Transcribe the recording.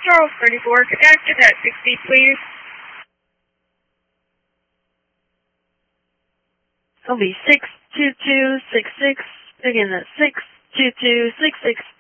Charles 34, connected at 60, please. It'll be 62266, again, that's 62266.